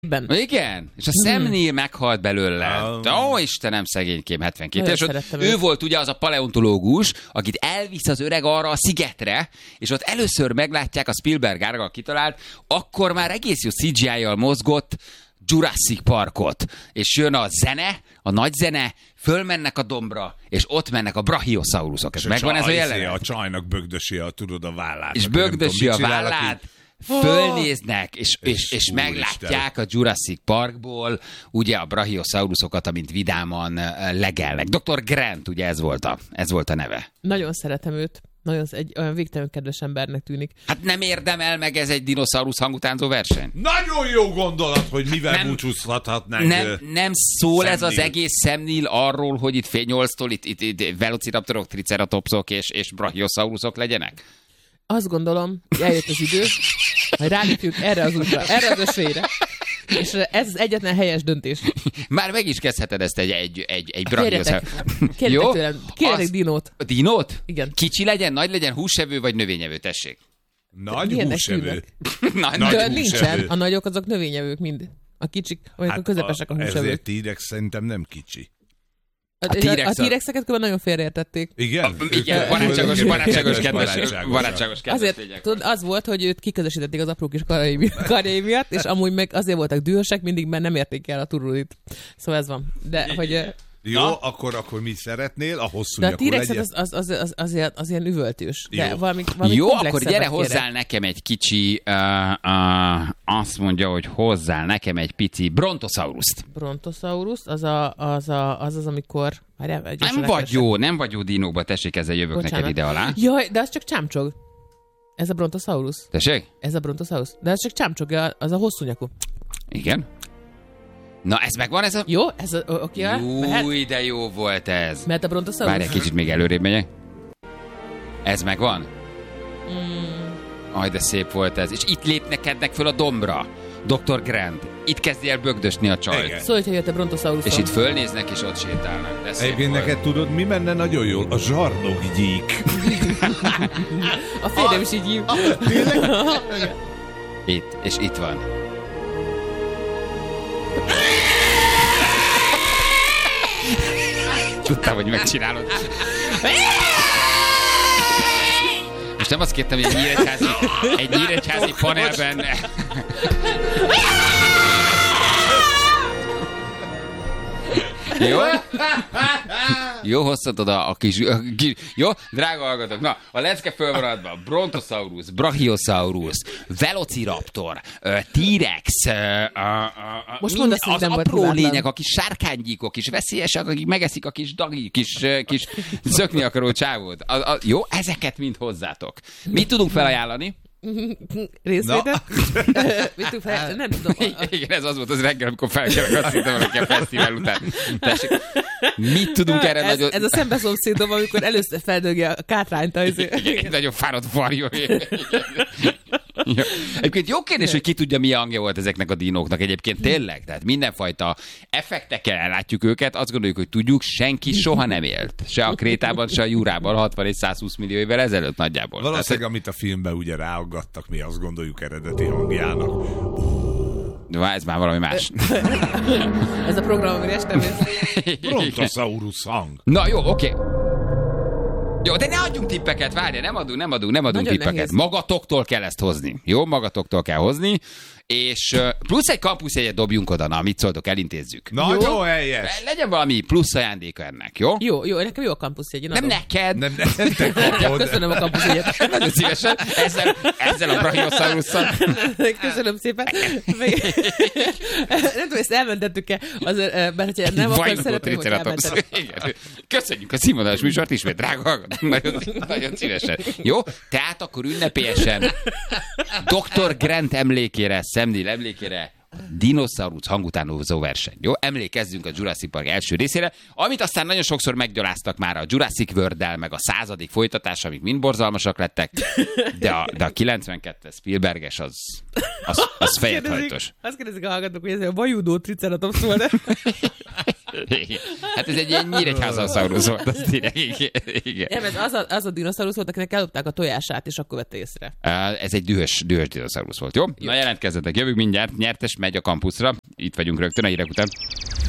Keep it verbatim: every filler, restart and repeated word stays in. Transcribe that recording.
Ben. Igen, és a Sam Neill meghalt belőle. Ó, oh, Istenem, szegénykém, hetvenkét éves. Ő őt. volt ugye az a paleontológus, akit elvisz az öreg arra a szigetre, és ott először meglátják, a Spielberg Árgal kitalált, akkor már egész jó cé gé í-jal mozgott Jurassic Parkot. És jön a zene, a nagy zene, fölmennek a dombra, és ott mennek a brachiosaurusok. Ez megvan ez a jelenet? A csajnak bögdösi a, tudod, a vállát. És bögdösi a vállát. Fölnéznek, és, és, és, és meglátják a Jurassic Parkból ugye a brachiosaurusokat, amint vidáman legelnek. doktor Grant, ugye ez volt a, ez volt a neve. Nagyon szeretem őt. Nagyon egy olyan végtelen kedves embernek tűnik. Hát nem érdemel meg ez egy dinoszaurusz hangutánzó verseny? Nagyon jó gondolat, hogy mivel nem, búcsúzhathatnánk. Nem, nem szól ez az egész Sam Neill arról, hogy itt fél nyolctól itt, itt, itt velociraptorok, triceratopsok és, és brachiosaurusok legyenek? Azt gondolom, hogy eljött az idő, hogy rálépjük erre az útra, erre az ösvényre. És ez az egyetlen helyes döntés. Már meg is kezdheted ezt egy, egy, egy, egy brachiosaurus. Kérjetek tőlem, kérjetek dinót. Dinót? Igen. Kicsi legyen, nagy legyen, húsevő vagy növényevő, tessék. Nagy húsevő. Nagy, nagy nagy nincsen, a nagyok azok növényevők mind. A kicsik, vagy hát a közepesek a húsevők. Ezért T-rex szerintem nem kicsi. A, a, a T-rexeket különben nagyon félreértették. Igen? A, igen, barátságos, barátságos, kedves, barátságos, kedves. Azért tudod, az volt, hogy őt kiközösítették az apró kis karjai miatt, és amúgy meg azért voltak dühösek mindig, mert nem érték el a turulit. Szóval ez van. De, hogy... Jó, akkor, akkor mit szeretnél? A hosszú de nyakú legyen? De a T-rex az, az, az, az, az, az, az ilyen üvöltős. De jó, valami, valami jó akkor gyere hozzál kérek. nekem egy kicsi, uh, uh, azt mondja, hogy hozzál nekem egy pici brontosauruszt. Brontosaurus, az a, az, a, az, az amikor... Várjál, nem vagy keresem. jó, nem vagy jó dinókba, tessék, ezzel jövök Bocsánat. neked ide alá. Jaj, de az csak csámcsog. Ez a brontosaurus. Tessék? Ez a brontosaurus. De az csak csámcsog, az a hosszú nyakú. Igen. Na, ez megvan, ez a... Jó, ez a... Oké, okay, Új, de jó volt ez. Mert a brontosaurus... Várj, egy kicsit még előrébb megyek. Ez megvan? Mm. Aj, de szép volt ez. És itt lépnekednek föl a dombra. doktor Grant. Itt kezdi el bögdösni a csajt. Szólj, hogy jött a brontosaurus. És itt fölnéznek, és ott sétálnak. Egyébként neked tudod, mi menne nagyon jól? A zsarnokgyík. A férjem is így hív. Itt, és itt van. Tudtam, hogy megcsinálod. Most nem azt kértem, hogy egy nyíregyházi, egy nyíregyházi panelben... Jó? Jó, hoztad oda a kis, a kis... Jó? Drága hallgatók, na, a lecke fölmaradva. Brontosaurus, Brachiosaurus, Velociraptor, T-rex, Most mind, az apró lények, a kis sárkánygyíkok, kis veszélyesek, akik megeszik a kis dagi, kis, kis szökni akaró csávót. A, a, jó, ezeket mind hozzátok. Mit tudunk felajánlani? Részvétel? Mit tudunk fel? Nem tudom. Igen, ez az volt az reggel, amikor felkelek, azt hittem valaki a fesztivál után. Tessék, mit tudunk erre ez, nagyon... Ez a szembeszomszédom, amikor először feldögje a kátrányt. Igen, egy nagyon fáradt varjú. Egyébként jó kérdés, hogy ki tudja, milyen hangja volt ezeknek a dinóknak egyébként tényleg. Tehát mindenfajta effektekkel ellátjuk őket, azt gondoljuk, hogy tudjuk, senki soha nem élt. Se a Krétában, se a Jurában hatvan és százhúsz millió évvel ezelőtt nagyjából. Valószínűleg, Tehát, amit a filmben ugye ráaggattak, mi azt gondoljuk eredeti hangjának. De ez már valami más. Ez a program, amire este mész. Brontosaurus hang. Na jó, oké. Okay. Jó, de ne adjunk tippeket, várj, nem adunk, nem adunk, nem adunk Nagyon tippeket. Nehéz. Magatoktól kell ezt hozni. Jó, magatoktól kell hozni. És plusz egy kampuszjegyet dobjunk oda, na, mit szóltok, elintézzük. Nagyon jó, helyes. Legyen valami plusz ajándéka ennek, jó? Jó, jó, nekem jó a kampuszjegy. Nem neked. Nem, nem te kapod. Köszönöm a kampuszjegyet. Nagyon szívesen. Ezzel, ezzel a Brachiosaurus-szal. Köszönöm szépen. Nem tudom, ezt elmentettük-e, azért, mert hogyha nem akar szeretném, hogy elmentettük. Köszönjük a színvonalas műsort ismét, drága hallgatók. Nagyon, nagyon szívesen. Jó? Tehát akkor ünnepélyesen doktor Grant emlékére, Sam Neill emlékére dinoszaurusz hangutánozó verseny. Jó? Emlékezzünk a Jurassic Park első részére, amit aztán nagyon sokszor meggyaláztak már a Jurassic World-del, meg a századik folytatás, amik mind borzalmasak lettek, de a, de a kilencvenkettes Spielberges az, az, az fejet hajtos. Azt kérdezik a hallgatók, hogy ez a vajudó triceratops volt. Hát ez egy ilyen nyíregyházasaurus volt, az tényleg. Igen. Nem, ez az a, az a dinoszaurusz volt, akinek ellopták a tojását, és akkor vette észre. Ez egy dühös, dühös dinoszaurusz volt, jó? jó? Na jelentkezzetek, jövünk mindjárt, nyertes megy a kampuszra. Itt vagyunk rögtön a hírek után.